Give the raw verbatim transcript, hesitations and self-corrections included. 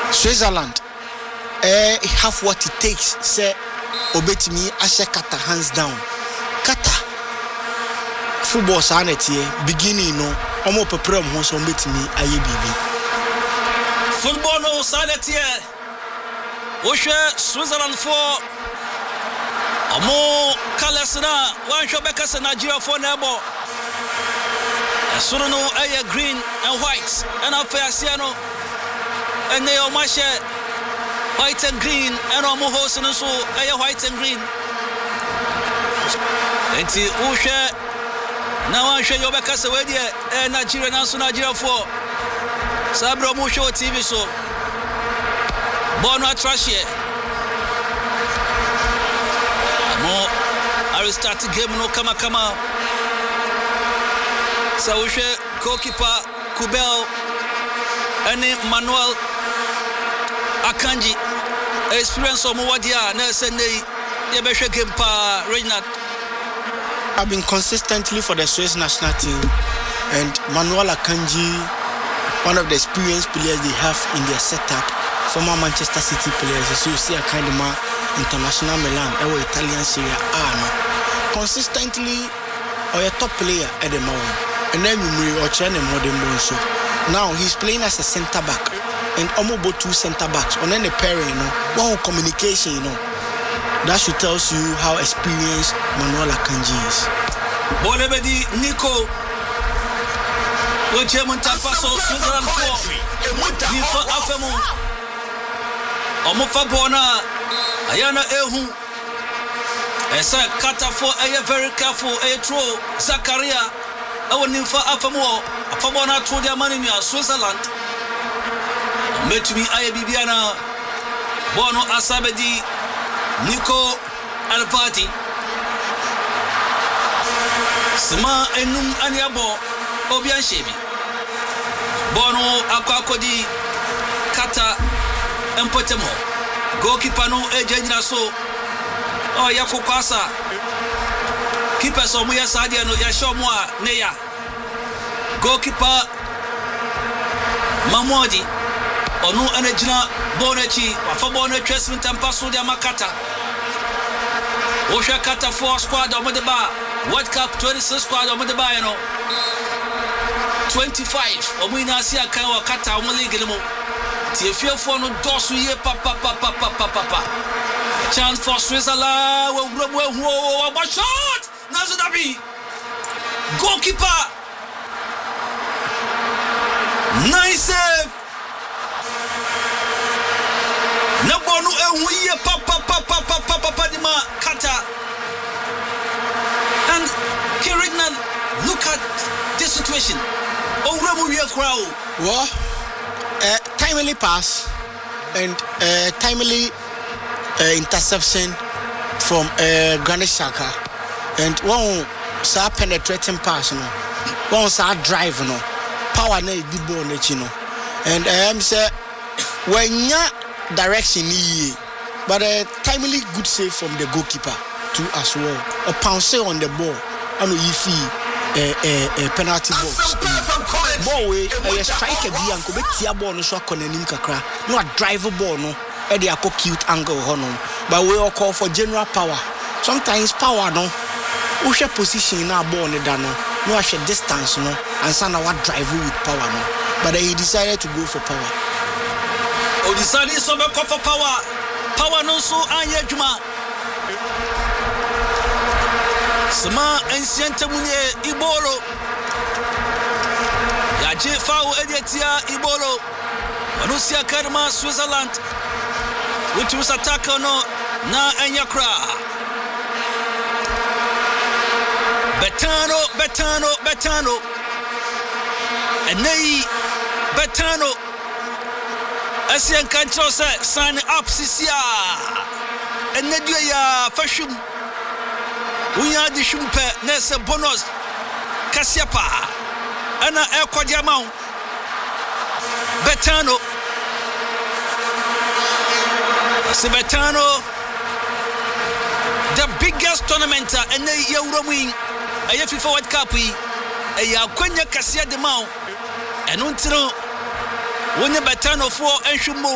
Switzerland eh have what it takes say obetimi ashe Kata hands down. Kata football sanity beginning no omo prepare mo so obetimi aye bibi. Football no sanity Oshe Switzerland for Omo Kalasina one show back as Nigeria for nebo. Suruno aye green and white and affair siano and they all mashe white and green and omo host and so aye white and green. Enti Oshe now one show you back as we dey Nigeria na so Nigeria for Sabro mo show T V so Bono trash here. Mo I start game no kama kama. So we share goalkeeper Kubel and Manuel Akanji experience of Mwadia na Sunday yebeshe game pa Reginald. I've been consistently for the Swiss national team and Manuel Akanji, one of the experienced players they have in their setup. Former Manchester City players, so you see a kind of man, international Milan, or Italian Serie A. No. Consistently, or a top player at the moment, and then you or China modern so. Now he's playing as a centre back, and almost two centre backs. And then the pairing, you know, one communication, you know, that should tells you how experienced Manuel Akanji is. Bolebedi Nico, which German Tapaso Switzerland for Nico Afemo. Omofa bona ayana ehu esa Kata for aye very careful aye throw Zakaria awonimfa afamo afabona throw their man in Switzerland met me aye bibiana bono asabedi Nico Alvati Sma enum aniabo obian shebi bono akwakodi Kata Empotemo goalkeeper no ejina so oh yakokwasa keeper so mu yasadia no ya show mu a ne ya goalkeeper Mamodi onu anejina bonechi afa bone twesment ampaso de makata wo hwe Kata for squad o de ba World Cup twenty-six squad o de ba you know twenty-five o mu ina sia kan o Kata o league mo Tifia for no dosu ye papa papa papa papa. Chance for Switzerland. What shot? Nazudabi. Goalkeeper. Nice save. Nabonu e ye papa papa papa papa di ma Kata. And Kirignan, look at this situation. Owremu ye crowd. What? Uh, timely pass and uh, timely uh, interception from uh, Granit Xhaka and one sa penetrating pass no one sa drive no power na di ball na chi no and I am say when ya direction ni but a uh, timely good save from the goalkeeper too as well a pounce on the ball and you feel a uh, uh, penalty box ball way a striker bi anko betia ball no so akonanim kakra no a drive ball no e dey akọ cute angle hono but we all call for general power sometimes power no wo hwe position na ball ne da no no a hwe distance no and say na what drive with power no but he decided to go for power o decided so be go for power power no so anya djuma Sama ancient munye Ibolo Yaje fawo ediatia Ibolo Wanusia Karma Switzerland which was attack no na Enyakra Betano Betano Betano Enei Betano Asian control sign up Sisia Enedia ya fashion Unya di shumpe nese bonus Kasiapa ana ekwadia maw Betano Se Betano the biggest tournament and the Euro win a FIFA World Cup yi e ya kwanya kasia de maw eno ntino wonye Betano for enhwemo